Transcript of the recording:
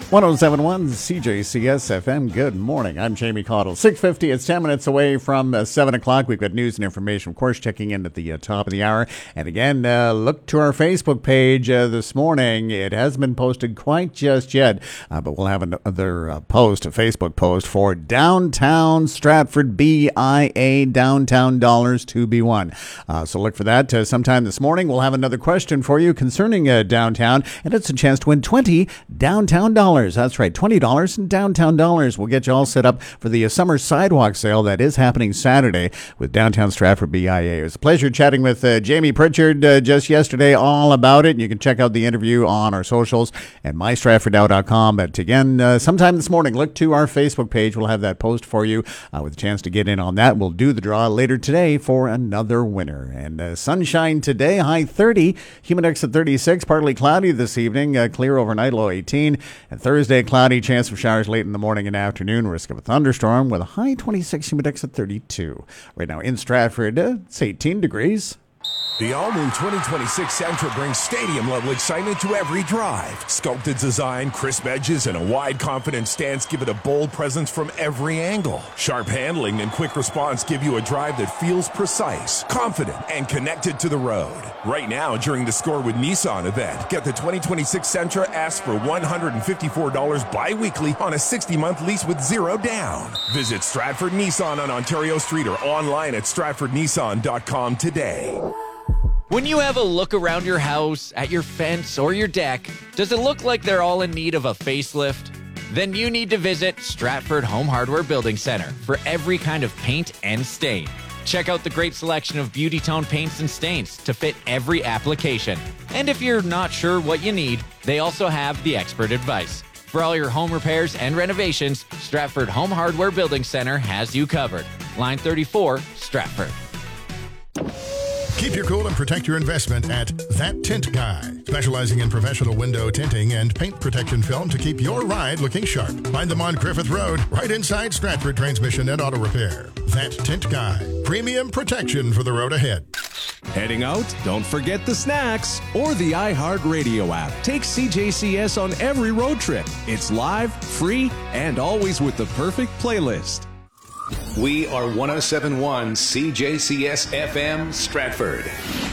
1071 CJCS FM. Good morning. I'm Jamie Caudle. 6:50. It's 10 minutes away from 7 o'clock. We've got news and information, of course, checking in at the top of the hour. And again, look to our Facebook page this morning. It hasn't been posted quite just yet, but we'll have another post, a Facebook post for Downtown Stratford BIA Downtown Dollars to be won. So look for that sometime this morning. We'll have another question for you concerning downtown, and it's a chance to win 20 Downtown Dollars. That's right, $20 in Downtown Dollars. We'll get you all set up for the summer sidewalk sale that is happening Saturday with Downtown Stratford BIA. It was a pleasure chatting with Jamie Pritchard just yesterday all about it. You can check out the interview on our socials and mystratfordnow.com. But again, sometime this morning, look to our Facebook page. We'll have that post for you with a chance to get in on that. We'll do the draw later today for another winner. And sunshine today, high 30, humidex at 36, partly cloudy this evening, clear overnight, low 18. And Thursday, cloudy, chance of showers late in the morning and afternoon, risk of a thunderstorm with a high 26, humidex at 32. Right now in Stratford, it's 18 degrees. The all-new 2026 Sentra brings stadium-level excitement to every drive. Sculpted design, crisp edges, and a wide, confident stance give it a bold presence from every angle. Sharp handling and quick response give you a drive that feels precise, confident, and connected to the road. Right now, during the Score with Nissan event, get the 2026 Sentra S for $154 bi-weekly on a 60-month lease with zero down. Visit Stratford Nissan on Ontario Street or online at stratfordnissan.com today. When you have a look around your house, at your fence, or your deck, does it look like they're all in need of a facelift? Then you need to visit Stratford Home Hardware Building Center for every kind of paint and stain. Check out the great selection of Beauty Tone paints and stains to fit every application. And if you're not sure what you need, they also have the expert advice. For all your home repairs and renovations, Stratford Home Hardware Building Center has you covered. Line 34, Stratford. Keep your cool and protect your investment at That Tint Guy, specializing in professional window tinting and paint protection film to keep your ride looking sharp. Find them on Griffith Road, right inside Stratford Transmission and Auto Repair. That Tint Guy, premium protection for the road ahead. Heading out? Don't forget the snacks or the iHeartRadio app. Take CJCS on every road trip. It's live, free, and always with the perfect playlist. We are 1071 CJCS FM Stratford.